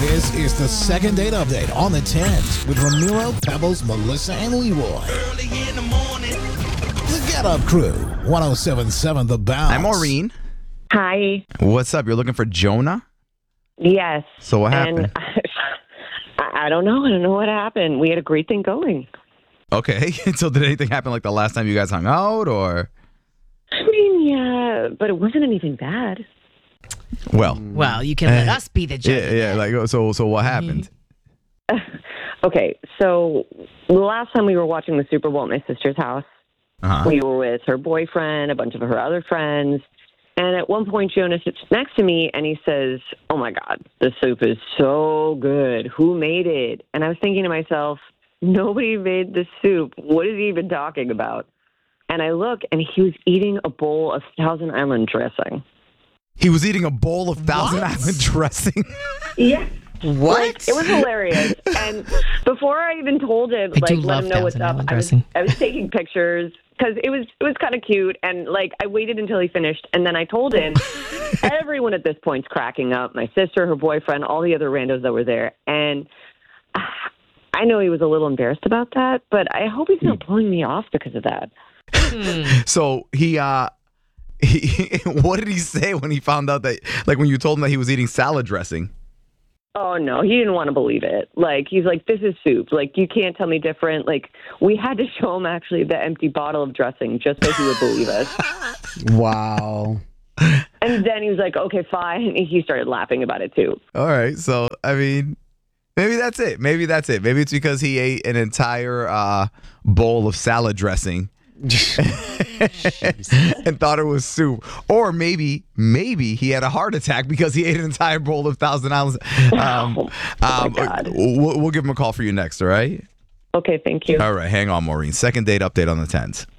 This is the second date update on the 10s with Ramiro, Pebbles, Melissa, and Leroy. Early in the morning. The Get Up Crew, 107.7 The Bounce. Hi, Maureen. Hi. What's up? You're looking for Jonah? Yes. So what happened? And I don't know. I don't know what happened. We had a great thing going. Okay. So did anything happen like the last time you guys hung out, or? I mean, yeah, but it wasn't anything bad. Well, you can let us be the judge. yeah. Like, so what happened? Okay, so the last time we were watching the Super Bowl at my sister's house, we were with her boyfriend, a bunch of her other friends, and at one point Jonah sits next to me and he says, "Oh my God, the soup is so good. Who made it?" And I was thinking to myself, nobody made the soup. What is he even talking about? And I look and he was eating a bowl of Thousand Island dressing. He was eating a bowl of Thousand Island dressing. Yeah. What? Like, it was hilarious. And before I even told him, I do let love him know what's Thousand up, Island I dressing. was taking pictures because it was kind of cute. And I waited until he finished, and then I told him. Everyone at this point's cracking up. My sister, her boyfriend, all the other randos that were there, and I know he was a little embarrassed about that, but I hope he's not blowing me off because of that. So he what did he say when he found out that, like, when you told him that he was eating salad dressing? Oh, no, he didn't want to believe it. He's like, this is soup. You can't tell me different. We had to show him, actually, the empty bottle of dressing just so he would believe us. Wow. And then he was like, okay, fine. And he started laughing about it, too. All right. So, I mean, maybe that's it. Maybe it's because he ate an entire bowl of salad dressing and thought it was soup. Or maybe he had a heart attack because he ate an entire bowl of Thousand Islands. Oh my God. We'll give him a call for you next, all right? Okay, thank you. All right, hang on, Maureen. Second date update on the 10s.